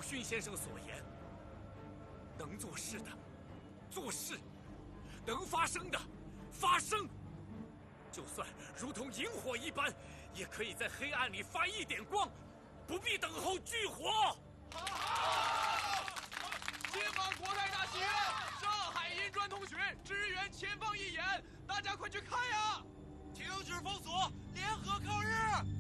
勋先生所言，能做事的做事，能发声的发声。就算如同萤火一般，也可以在黑暗里发一点光，不必等候炬火。 解放国泰大戏院，上海银砖通讯支援前方一演，大家快去看呀！ 停止封锁，联合抗日！